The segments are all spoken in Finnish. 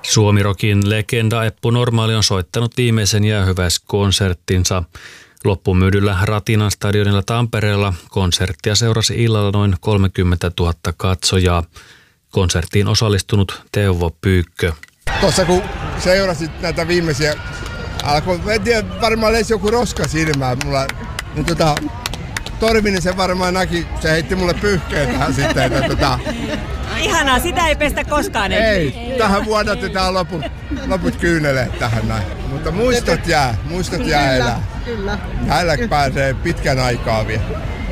Suomirokin legenda Eppu Normaali on soittanut viimeisen jäähyväiskonserttinsa. Loppumyydyllä Ratinan stadionilla Tampereella konserttia seurasi illalla noin 30 000 katsojaa. Konserttiin osallistunut Teuvo Pyykkö. Tuossa kun seurasit näitä viimeisiä, en tiedä, varmaan lesi joku roska silmään mulla, mutta Torvinen sen varmaan näki, se heitti mulle pyyhkeen tähän sitten. Ihanaa, sitä ei pestä koskaan. Ei, tähän vuodatetaan loput kyyneleet tähän näin. Mutta muistot jää elää. Kyllä. Täällä pääsee pitkän aikaa vielä.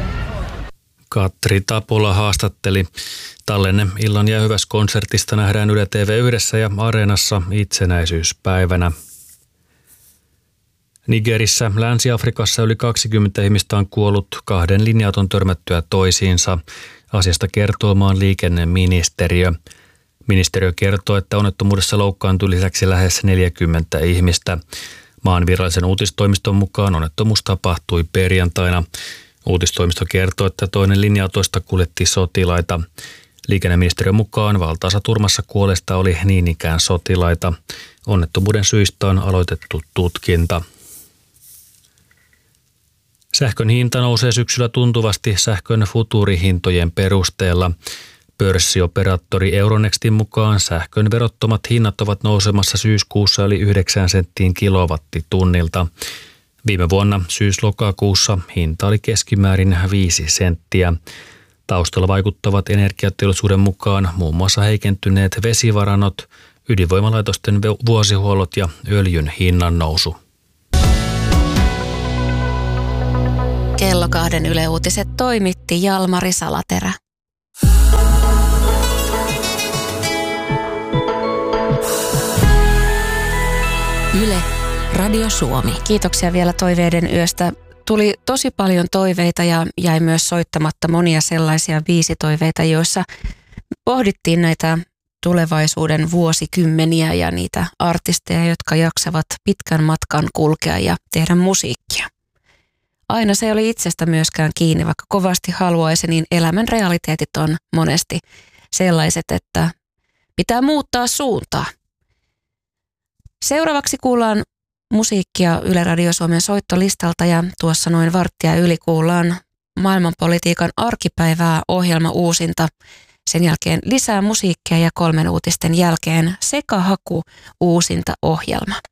Katri Tapola haastatteli. Tallenne illan jäähyväiskonsertista nähdään Yle TV1 ja Areenassa itsenäisyyspäivänä. Nigerissä, Länsi-Afrikassa yli 20 ihmistä on kuollut, 2 linja-auton törmättyä toisiinsa. Asiasta kertoo maan liikenneministeriö. Ministeriö kertoo, että onnettomuudessa loukkaantui lisäksi lähes 40 ihmistä. Maan virallisen uutistoimiston mukaan onnettomuus tapahtui perjantaina. Uutistoimisto kertoo, että toinen linja-autoista kuljetti sotilaita. Liikenneministeriön mukaan valtaosa turmassa kuolleista oli niin ikään sotilaita. Onnettomuuden syistä on aloitettu tutkinta. Sähkön hinta nousee syksyllä tuntuvasti sähkön futuurihintojen perusteella. Pörssioperaattori Euronextin mukaan sähkön verottomat hinnat ovat nousemassa syyskuussa yli 9 senttiin kilowattitunnilta. Viime vuonna syys-lokakuussa hinta oli keskimäärin 5 senttiä. Taustalla vaikuttavat energiateollisuuden mukaan muun muassa heikentyneet vesivarannot, ydinvoimalaitosten vuosihuollot ja öljyn hinnan nousu. Kello 2 Yle Uutiset toimitti Jalmari Salaterä. Yle, Radio Suomi. Kiitoksia vielä toiveiden yöstä. Tuli tosi paljon toiveita ja jäi myös soittamatta monia sellaisia biisitoiveita, joissa pohdittiin näitä tulevaisuuden vuosikymmeniä ja niitä artisteja, jotka jaksavat pitkän matkan kulkea ja tehdä musiikkia. Aina se ei ole itsestä myöskään kiinni, vaikka kovasti haluaisi, niin elämän realiteetit on monesti sellaiset, että pitää muuttaa suuntaa. Seuraavaksi kuullaan musiikkia Yle Radio Suomen soittolistalta ja tuossa noin varttia yli kuullaan maailmanpolitiikan arkipäivää ohjelma uusinta. Sen jälkeen lisää musiikkia ja 3 uutisten jälkeen Sekahaku uusinta ohjelma.